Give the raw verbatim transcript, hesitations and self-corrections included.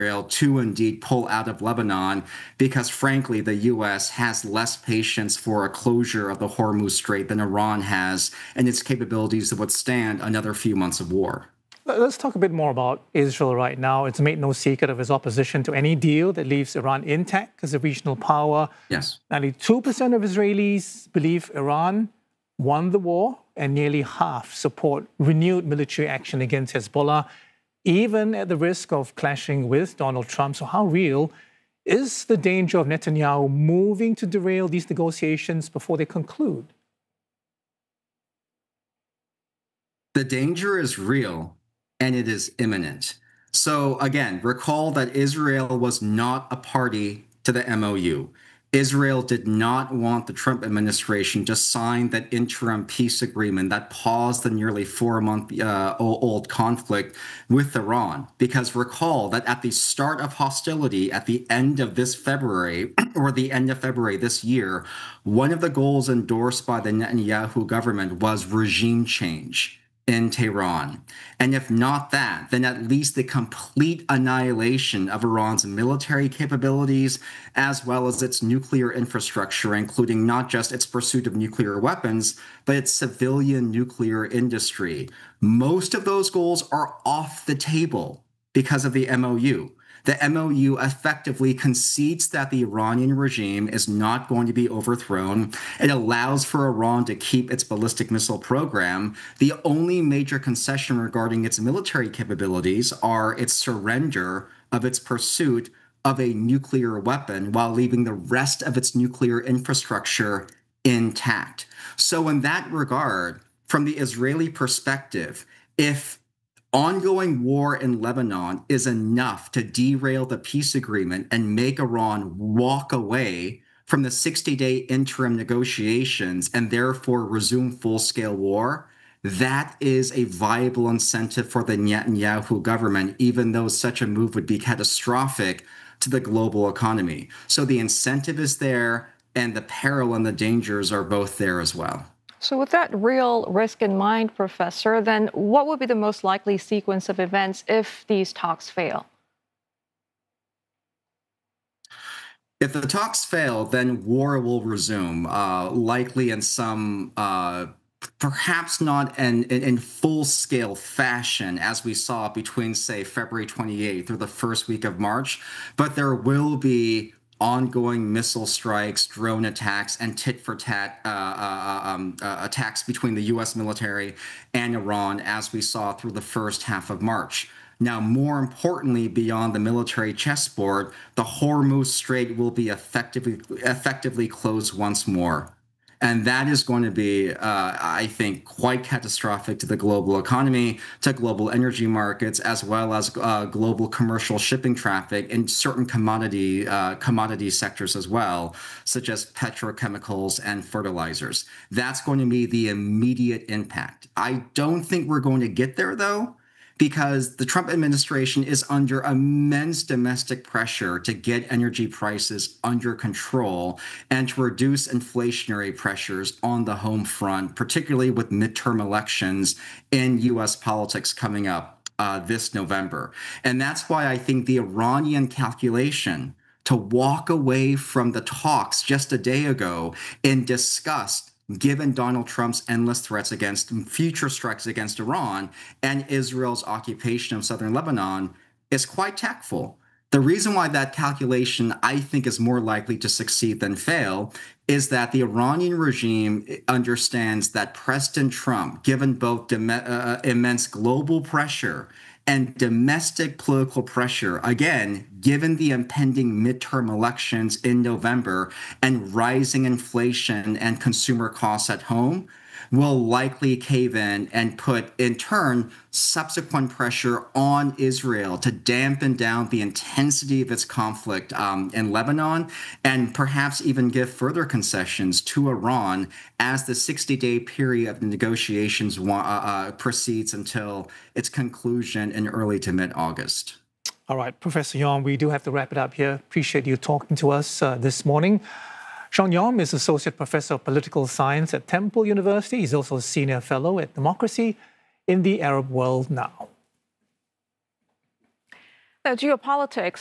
to indeed pull out of Lebanon because, frankly, the U S has less patience for a closure of the Hormuz Strait than Iran has and its capabilities to withstand another few months of war. Let's talk a bit more about Israel right now. It's made no secret of its opposition to any deal that leaves Iran intact as a regional power. Yes. ninety-two percent of Israelis believe Iran won the war, and nearly half support renewed military action against Hezbollah, even at the risk of clashing with Donald Trump. So how real is the danger of Netanyahu moving to derail these negotiations before they conclude? The danger is real, and it is imminent. So again, recall that Israel was not a party to the M O U. Israel did not want the Trump administration to sign that interim peace agreement that paused the nearly four-month uh, old conflict with Iran. Because recall that at the start of hostility at the end of this February, or the end of February this year, one of the goals endorsed by the Netanyahu government was regime change in Tehran. And if not that, then at least the complete annihilation of Iran's military capabilities, as well as its nuclear infrastructure, including not just its pursuit of nuclear weapons, but its civilian nuclear industry. Most of those goals are off the table because of the M O U. The M O U effectively concedes that the Iranian regime is not going to be overthrown. It allows for Iran to keep its ballistic missile program. The only major concession regarding its military capabilities are its surrender of its pursuit of a nuclear weapon while leaving the rest of its nuclear infrastructure intact. So in that regard, from the Israeli perspective, if ongoing war in Lebanon is enough to derail the peace agreement and make Iran walk away from the sixty-day interim negotiations and therefore resume full-scale war, that is a viable incentive for the Netanyahu government, even though such a move would be catastrophic to the global economy. So the incentive is there, and the peril and the dangers are both there as well. So with that real risk in mind, Professor, then what would be the most likely sequence of events if these talks fail? If the talks fail, then war will resume, uh, likely in some, uh, perhaps not in, in, in full-scale fashion, as we saw between, say, February twenty-eighth or the first week of March, but there will be ongoing missile strikes, drone attacks, and tit-for-tat uh, uh, um, uh, attacks between the U S military and Iran, as we saw through the first half of March. Now, more importantly, beyond the military chessboard, the Hormuz Strait will be effectively, effectively closed once more. And that is going to be, uh, I think, quite catastrophic to the global economy, to global energy markets, as well as uh, global commercial shipping traffic in certain commodity uh, commodity sectors as well, such as petrochemicals and fertilizers. That's going to be the immediate impact. I don't think we're going to get there, though, because the Trump administration is under immense domestic pressure to get energy prices under control and to reduce inflationary pressures on the home front, particularly with midterm elections in U S politics coming up uh, this November. And that's why I think the Iranian calculation to walk away from the talks just a day ago in disgust, given Donald Trump's endless threats against future strikes against Iran and Israel's occupation of southern Lebanon, is quite tactful. The reason why that calculation, I think, is more likely to succeed than fail is that the Iranian regime understands that President Trump, given both uh, immense global pressure and domestic political pressure, again, given the impending midterm elections in November and rising inflation and consumer costs at home, will likely cave in and put, in turn, subsequent pressure on Israel to dampen down the intensity of its conflict um, in Lebanon, and perhaps even give further concessions to Iran as the sixty-day period of the negotiations uh, uh, proceeds until its conclusion in early to mid-August. All right, Professor Yom, we do have to wrap it up here. Appreciate you talking to us uh, this morning. Sean Yom is Associate Professor of Political Science at Temple University. He's also a Senior Fellow at Democracy in the Arab World Now. Uh, geopolitics.